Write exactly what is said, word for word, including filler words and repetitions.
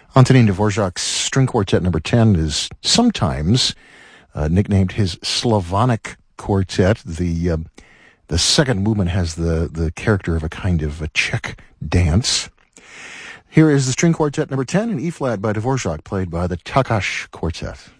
Antonin Dvorak's String Quartet number ten is sometimes uh, nicknamed his Slavonic Quartet. The uh, the second movement has the, the character of a kind of a Czech dance. Here is the String Quartet number ten in E-flat by Dvorak, played by the Takács Quartet.